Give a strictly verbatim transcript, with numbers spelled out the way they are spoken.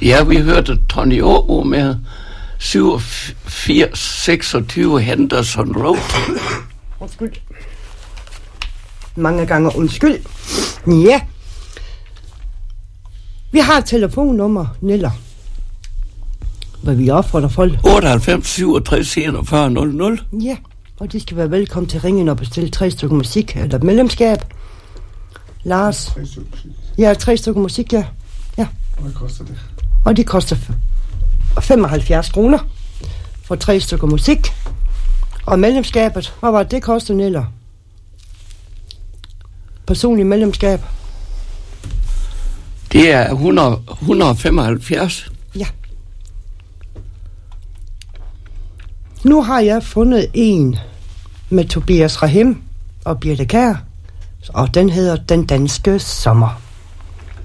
Ja, vi hørte Tony Aabo med syvogfirs seksogtyve Henderson Road. Undskyld. Mange gange undskyld. Ja. Vi har et telefonnummer, Niller, hvor vi opfordrer folk. otteoghalvfems syvogtres enogfyrre nul nul. Ja, og de skal være velkommen til ringen og bestille tre stykker musik eller medlemskab. Lars. Tre stykker musik. Ja, tre stykker musik, ja. Ja. Og hvad koster det? Og de koster femoghalvfjerds kroner for tre stykker musik. Og medlemskabet, hvad var det, det koster, Niller? Personlig medlemskab. Det er hundrede, et hundrede og femoghalvfjerds. Ja. Nu har jeg fundet en med Tobias Rahim og Birte Kjær, og den hedder Den Danske Sommer.